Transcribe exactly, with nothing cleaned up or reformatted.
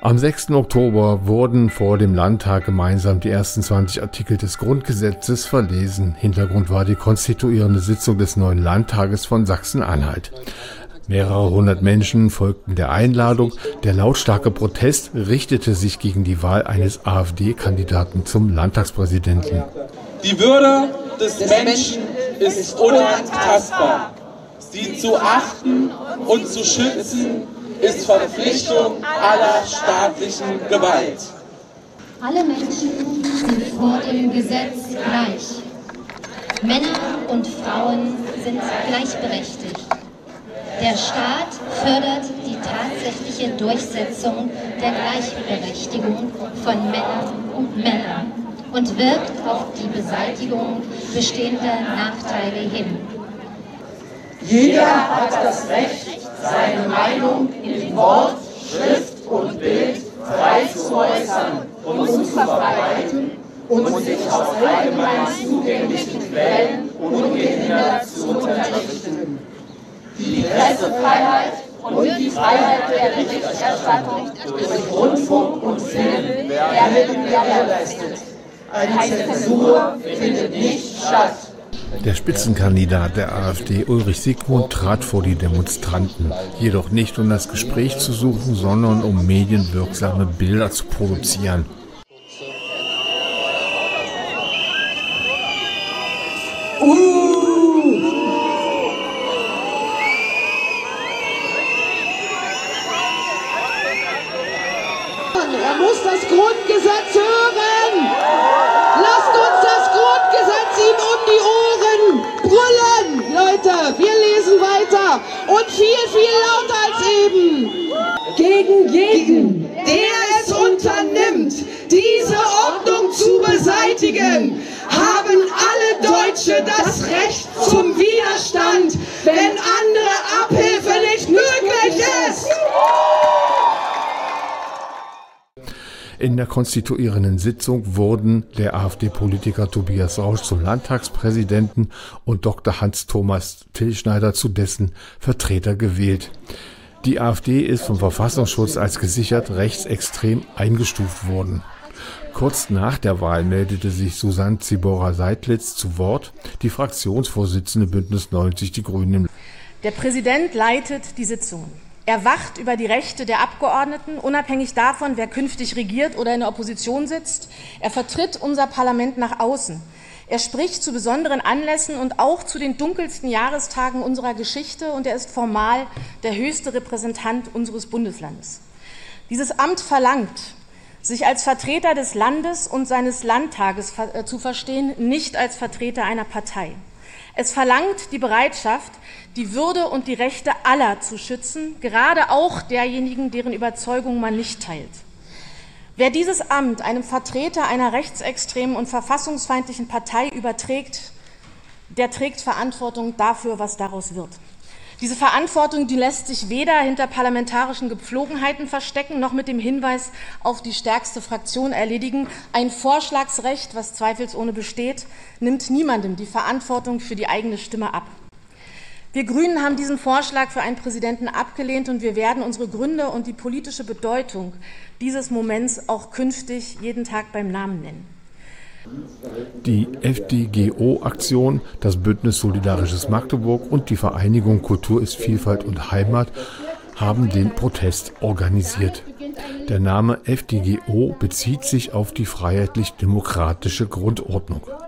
Am sechsten Oktober wurden vor dem Landtag gemeinsam die ersten zwanzig Artikel des Grundgesetzes verlesen. Hintergrund war die konstituierende Sitzung des neuen Landtages von Sachsen-Anhalt. Mehrere hundert Menschen folgten der Einladung. Der lautstarke Protest richtete sich gegen die Wahl eines AfD-Kandidaten zum Landtagspräsidenten. Die Würde des Menschen ist unantastbar. Sie zu achten und zu schützen ist Verpflichtung aller staatlichen Gewalt. Alle Menschen sind vor dem Gesetz gleich. Männer und Frauen sind gleichberechtigt. Der Staat fördert die tatsächliche Durchsetzung der Gleichberechtigung von Männern und Männern und wirkt auf die Beseitigung bestehender Nachteile hin. Jeder hat das Recht, seine Meinung in Wort, Schrift und Bild frei zu äußern und zu verbreiten und sich aus allgemein zugänglichen Quellen ungehindert zu unterrichten. Die Pressefreiheit und die Freiheit der Berichterstattung durch Rundfunk und Film werden gewährleistet. Eine Zensur findet nicht statt. Der Spitzenkandidat der AfD, Ulrich Siegmund, trat vor die Demonstranten. Jedoch nicht, um das Gespräch zu suchen, sondern um medienwirksame Bilder zu produzieren. Uh! Er muss das Grundgesetz hören! Lasst uns das Grundgesetz ihm um die Ohren brüllen, Leute! Wir lesen weiter und viel, viel lauter als eben. Gegen jeden, der es unternimmt, diese Ordnung zu beseitigen, haben alle Deutsche das Recht zum Widerstand, wenn andere Abhilfe nicht möglich ist. In der konstituierenden Sitzung wurden der AfD-Politiker Tobias Rausch zum Landtagspräsidenten und Doktor Hans-Thomas Tilschneider zu dessen Vertreter gewählt. Die AfD ist vom Verfassungsschutz als gesichert rechtsextrem eingestuft worden. Kurz nach der Wahl meldete sich Susanne Zibora-Seidlitz zu Wort, die Fraktionsvorsitzende Bündnis neunzig Die Grünen. Der Präsident leitet die Sitzung. Er wacht über die Rechte der Abgeordneten, unabhängig davon, wer künftig regiert oder in der Opposition sitzt. Er vertritt unser Parlament nach außen. Er spricht zu besonderen Anlässen und auch zu den dunkelsten Jahrestagen unserer Geschichte, und er ist formal der höchste Repräsentant unseres Bundeslandes. Dieses Amt verlangt, sich als Vertreter des Landes und seines Landtages zu verstehen, nicht als Vertreter einer Partei. Es verlangt die Bereitschaft, die Würde und die Rechte aller zu schützen, gerade auch derjenigen, deren Überzeugung man nicht teilt. Wer dieses Amt einem Vertreter einer rechtsextremen und verfassungsfeindlichen Partei überträgt, der trägt Verantwortung dafür, was daraus wird. Diese Verantwortung, die lässt sich weder hinter parlamentarischen Gepflogenheiten verstecken, noch mit dem Hinweis auf die stärkste Fraktion erledigen. Ein Vorschlagsrecht, was zweifelsohne besteht, nimmt niemandem die Verantwortung für die eigene Stimme ab. Wir Grünen haben diesen Vorschlag für einen Präsidenten abgelehnt, und wir werden unsere Gründe und die politische Bedeutung dieses Moments auch künftig jeden Tag beim Namen nennen. Die F D G O-Aktion, das Bündnis Solidarisches Magdeburg und die Vereinigung Kultur ist Vielfalt und Heimat haben den Protest organisiert. Der Name F D G O bezieht sich auf die freiheitlich-demokratische Grundordnung.